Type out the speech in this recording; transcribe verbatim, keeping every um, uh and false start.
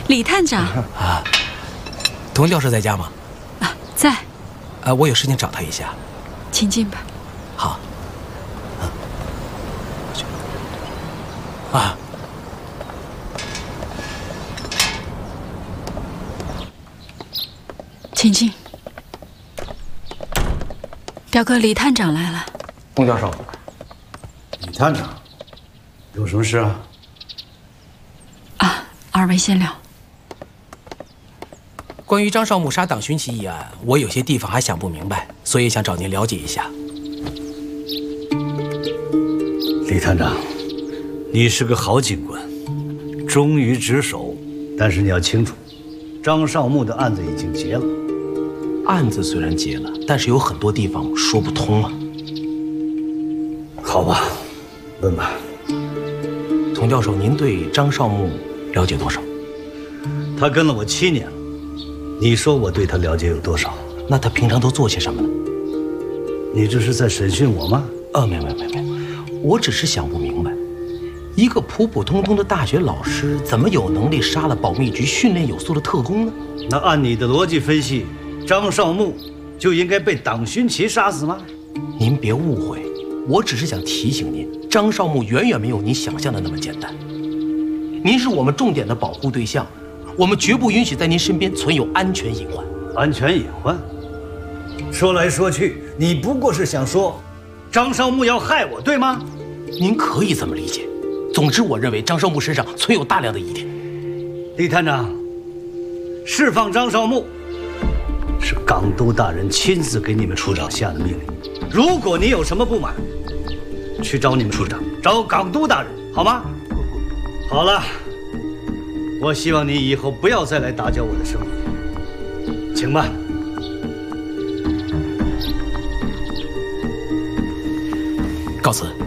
李探长啊，童教授在家吗？ 啊，在。 啊，我有事情找他一下， 请进吧。 好。啊。 请进。表哥，李探长来了。 童教授。 李探长，有什么事啊？ 啊，二位先聊。 关于张少木杀党勋旗一案，我有些地方还想不明白，所以想找您了解一下。 李探长，你是个好警官，忠于职守，但是你要清楚，张少木的案子已经结了。 案子虽然结了，但是有很多地方说不通啊。 好吧，问吧。 童教授，您对张少木了解多少？ 他跟了我七年了，你说我对他了解有多少？ 那他平常都做些什么呢？ 你这是在审讯我吗？ 呃，没没没没，我只是想不明白，一个普普通通的大学老师，怎么有能力杀了保密局训练有素的特工呢？ 那按你的逻辑分析，张少木就应该被党勋旗杀死吗？ 您别误会，我只是想提醒您，张少木远远没有您想象的那么简单。您是我们重点的保护对象，我们绝不允许在您身边存有安全隐患。 安全隐患？说来说去，你不过是想说，张少木要害我，对吗？ 您可以这么理解。总之，我认为张少木身上存有大量的疑点。 李探长，释放张少木是港督大人亲自给你们处长下的命令。如果你有什么不满，去找你们处长，找港督大人，好吗？好了，我希望你以后不要再来打搅我的生意，请吧。 告辞。